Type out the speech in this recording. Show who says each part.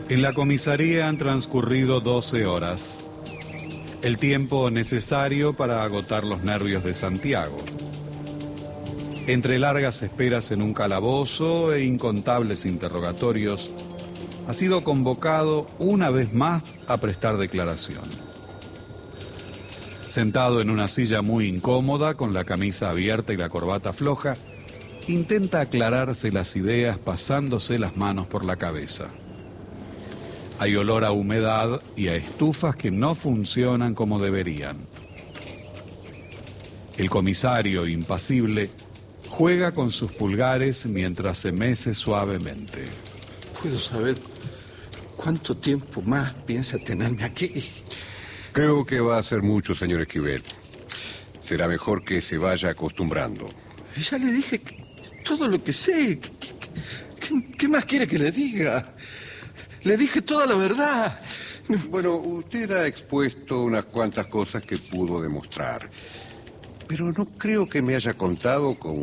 Speaker 1: En la comisaría han transcurrido 12 horas, el tiempo necesario para agotar los nervios de Santiago. Entre largas esperas en un calabozo e incontables interrogatorios, ha sido convocado una vez más a prestar declaración. Sentado en una silla muy incómoda, con la camisa abierta y la corbata floja, intenta aclararse las ideas pasándose las manos por la cabeza. Hay olor a humedad y a estufas que no funcionan como deberían. El comisario, impasible, juega con sus pulgares mientras se mece suavemente.
Speaker 2: ¿Puedo saber cuánto tiempo más piensa tenerme aquí?
Speaker 3: Creo que va a ser mucho, señor Esquivel. Será mejor que se vaya acostumbrando.
Speaker 2: Ya le dije todo lo que sé. ¿Qué más quiere que le diga? Le dije toda la verdad.
Speaker 3: Bueno, usted ha expuesto unas cuantas cosas que pudo demostrar. Pero no creo que me haya contado con